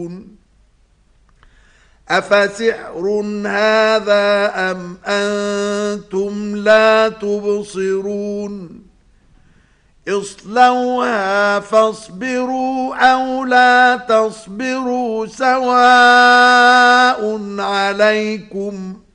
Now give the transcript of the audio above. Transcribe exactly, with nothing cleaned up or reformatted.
تبصرون أفسحر هذا أم أنتم لا تبصرون اصلوها فاصبروا أو لا تصبروا سواء عليكم